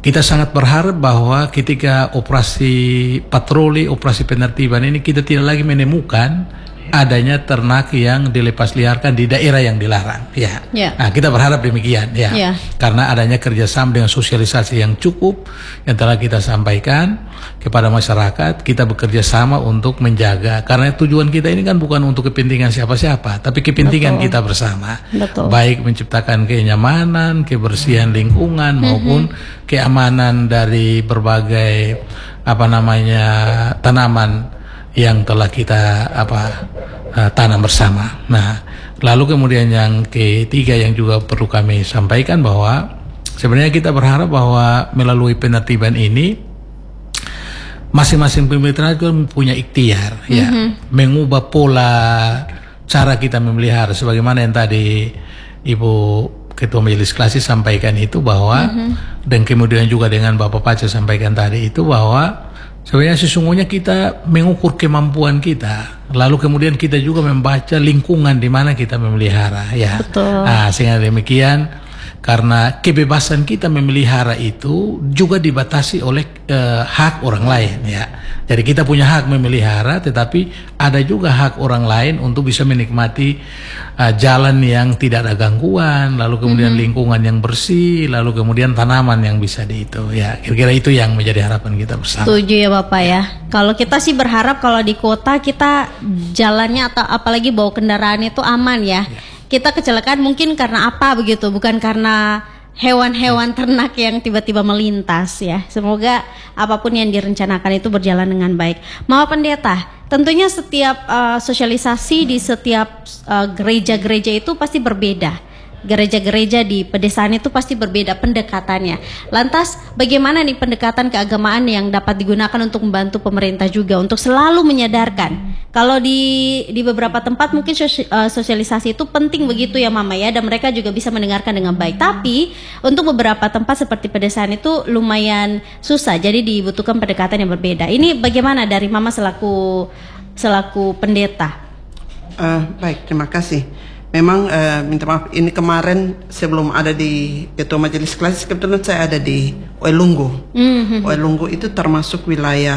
kita sangat berharap bahwa ketika operasi patroli, operasi penertiban ini kita tidak lagi menemukan adanya ternak yang dilepas liarkan di daerah yang dilarang. Nah, kita berharap demikian karena adanya kerjasama dengan sosialisasi yang cukup yang telah kita sampaikan kepada masyarakat. Kita bekerja sama untuk menjaga, karena tujuan kita ini kan bukan untuk kepentingan siapa-siapa, tapi kepentingan kita bersama. Baik menciptakan kenyamanan, kebersihan lingkungan maupun keamanan dari berbagai tanaman yang telah kita tanam bersama. Nah, lalu kemudian yang ketiga yang juga perlu kami sampaikan bahwa sebenarnya kita berharap bahwa melalui penertiban ini masing-masing pemilik ternak punya ikhtiar mengubah pola cara kita memelihara, sebagaimana yang tadi Ibu Ketua Majelis Klasi sampaikan itu bahwa dan kemudian juga dengan Bapak Pace sampaikan tadi itu bahwa sebenarnya sesungguhnya kita mengukur kemampuan kita, lalu kemudian kita juga membaca lingkungan di mana kita memelihara, Nah, sehingga demikian, karena kebebasan kita memelihara itu juga dibatasi oleh hak orang lain, Jadi kita punya hak memelihara, tetapi ada juga hak orang lain untuk bisa menikmati jalan yang tidak ada gangguan, lalu kemudian lingkungan yang bersih, lalu kemudian tanaman yang bisa kira-kira itu yang menjadi harapan kita bersama. Setuju ya Bapak ya. Kalau kita sih berharap kalau di kota kita jalannya atau apalagi bawa kendaraan itu aman ya. Kita kecelakaan mungkin karena apa begitu, bukan karena hewan-hewan ternak yang tiba-tiba melintas ya. Semoga apapun yang direncanakan itu berjalan dengan baik. Mama Pendeta, tentunya setiap sosialisasi di setiap gereja-gereja itu pasti berbeda. Gereja-gereja di pedesaan itu pasti berbeda pendekatannya. Lantas bagaimana nih pendekatan keagamaan yang dapat digunakan untuk membantu pemerintah juga untuk selalu menyadarkan? Kalau di beberapa tempat mungkin sosialisasi itu penting begitu ya Mama ya, dan mereka juga bisa mendengarkan dengan baik. Tapi untuk beberapa tempat seperti pedesaan itu lumayan susah, jadi dibutuhkan pendekatan yang berbeda. Ini bagaimana dari Mama selaku pendeta? Baik, terima kasih. Memang minta maaf, ini kemarin sebelum ada di Ketua Majelis Klasi, kebetulan saya ada di Oelunggu. Oelunggu itu termasuk wilayah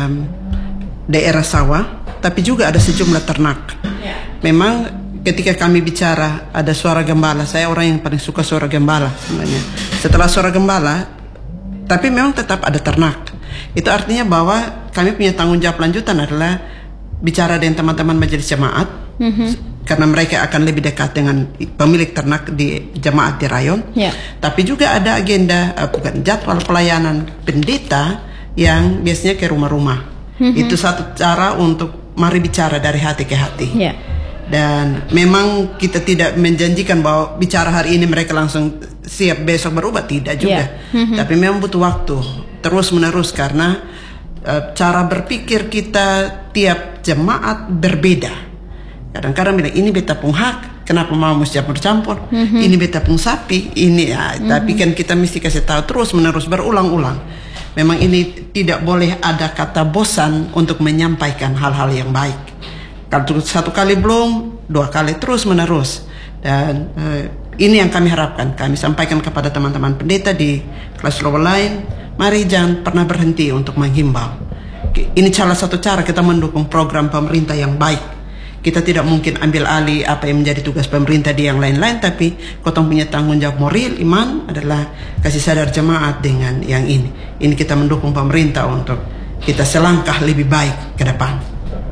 daerah sawah, tapi juga ada sejumlah ternak. Memang ketika kami bicara ada suara gembala, saya orang yang paling suka suara gembala sebenarnya. Setelah suara gembala, tapi memang tetap ada ternak. Itu artinya bahwa kami punya tanggung jawab lanjutan adalah bicara dengan teman-teman majelis jemaat, karena mereka akan lebih dekat dengan pemilik ternak di jemaat di rayon. Tapi juga ada agenda bukan jadwal pelayanan pendeta yang biasanya ke rumah-rumah. Itu satu cara untuk mari bicara dari hati ke hati. Dan memang kita tidak menjanjikan bahwa bicara hari ini mereka langsung siap besok berubah, tidak juga. Tapi memang butuh waktu terus menerus, karena cara berpikir kita tiap jemaat berbeda. Kadang-kadang bilang ini beta pun hak, kenapa mau mesti campur-campur? Ini beta pun sapi, ini ya. Tapi kan kita mesti kasih tahu terus menerus, berulang-ulang. Memang ini tidak boleh ada kata bosan untuk menyampaikan hal-hal yang baik. Kalau satu kali belum, dua kali terus menerus. Dan ini yang kami harapkan, kami sampaikan kepada teman-teman pendeta di kelas level lain. Mari jangan pernah berhenti untuk menghimbau. Ini salah satu cara kita mendukung program pemerintah yang baik. Kita tidak mungkin ambil alih apa yang menjadi tugas pemerintah di yang lain-lain, tapi kotong punya tanggung jawab moral, iman adalah kasih sadar jemaat dengan yang ini. Ini kita mendukung pemerintah untuk kita selangkah lebih baik ke depan.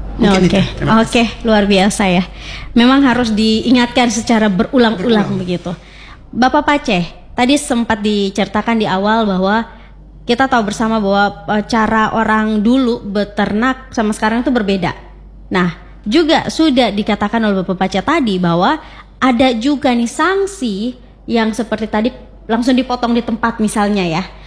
Oke, luar biasa ya. Memang harus diingatkan secara berulang-ulang begitu. Bapak Pace, tadi sempat diceritakan di awal bahwa kita tahu bersama bahwa cara orang dulu beternak sama sekarang itu berbeda. Nah, juga sudah dikatakan oleh Bapak Pace tadi bahwa ada juga nih sanksi yang seperti tadi langsung dipotong di tempat misalnya ya.